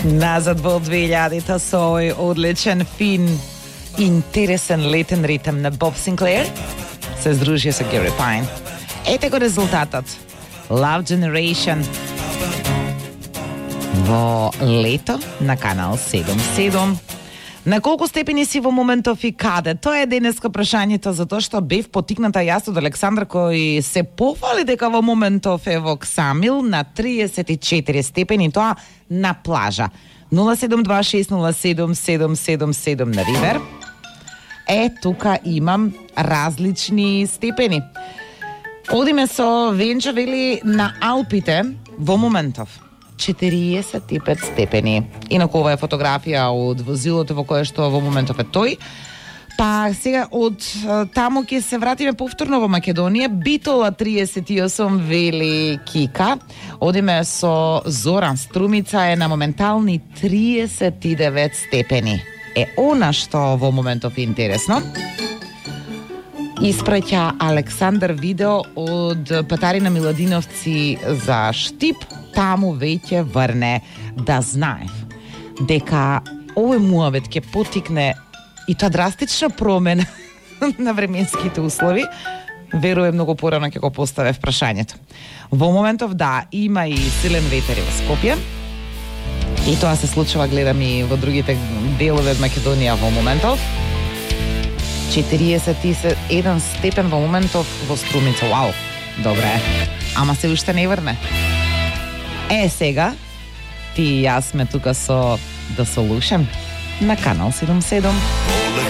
Назад во 2000-та со овој одличен, фин, интересен летен ритм на Боб Синклер се здружија со Гери Пайн. Ете го резултатот. Love Generation во лето на канал 77. На колку степени си во моментов и каде? Тоа е денеска прашањето, затоа што бев потикната јас од Александр, кој се пофали дека во моментов е во Ксамил на 34 степени, тоа на плажа. 072607777 на Ривер. Тука имам различни степени. Одиме со Венча, вели, на Алпите во моментов 45 степени. Инаку ова е фотографија од возилото во кое што во моментов е тој. Па сега од таму ќе се вратиме повторно во Македонија. Битола 38, вели Кика. Одиме со Зоран. Струмица е на моментални 39 степени. Она што во моментов е интересно. Испраќа Александр видео од Патарина Миладиновци за Штип. Таму веќе врне да знаев дека овој муавет ќе потикне и тоа драстична промена на временските услови. Верувам многу порано ќе го поставев прашањето. Во моментов да, има и силен ветер во Скопје. И тоа се случува, гледам и во другите делови од Македонија во моментов. 41 степен во моментов во Струмица. Вау, добре. Ама се уште не врне. Сега, ти и јас сме тука со The Solution на канал 77.